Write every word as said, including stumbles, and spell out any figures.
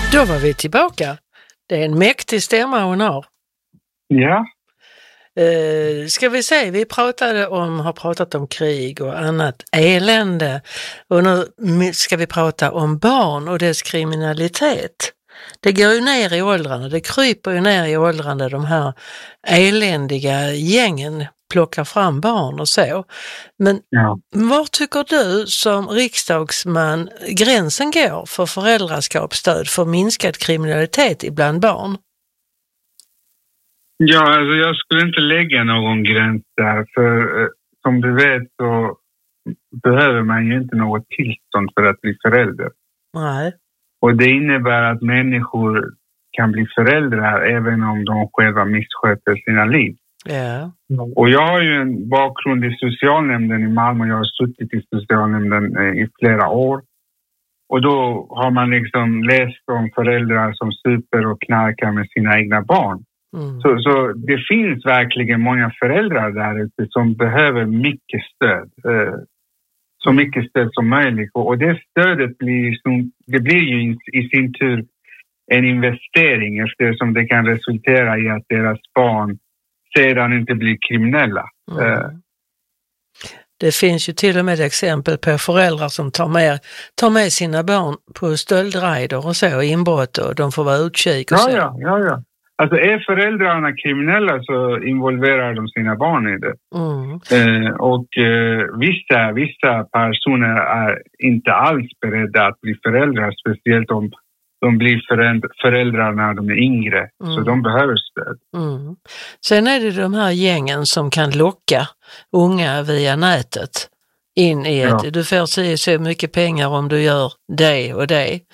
Då var vi tillbaka. Det är en mäktig stämma hon har. Ja. Uh, ska vi se, vi pratade om, har pratat om krig och annat elände. Och nu ska vi prata om barn och dess kriminalitet. Det går ju ner i åldrarna, det kryper ju ner i åldrarna, de här eländiga gängen plockar fram barn och så. Men ja. var tycker du som riksdagsman gränsen går för föräldraskapsstöd för minskad kriminalitet ibland barn? Ja, alltså jag skulle inte lägga någon gräns där, för eh, som du vet så behöver man ju inte något tillstånd för att bli förälder. Nej. Och det innebär att människor kan bli föräldrar även om de själva missköter sina liv. Ja. Och jag har ju en bakgrund i socialnämnden i Malmö. Jag har suttit i socialnämnden eh, i flera år. Och då har man liksom läst om föräldrar som super och knarkar med sina egna barn. Mm. Så, så det finns verkligen många föräldrar där ute som behöver mycket stöd. Eh, så mycket stöd som möjligt. Och, och det stödet blir, som, det blir ju i, i sin tur en investering eftersom det kan resultera i att deras barn sedan inte blir kriminella. Mm. Eh. Det finns ju till och med exempel på föräldrar som tar med, tar med sina barn på stöldrider och så, inbrott, och de får vara utkik och ja, så. Ja, ja, ja. Alltså är föräldrarna kriminella så involverar de sina barn i det. Mm. Eh, och eh, vissa, vissa personer är inte alls beredda att bli föräldrar, speciellt om de blir föräldrar när de är yngre. Mm. Så de behöver stöd. Mm. Sen är det de här gängen som kan locka unga via nätet in i ett, ja. Du får se så mycket pengar om du gör det och det.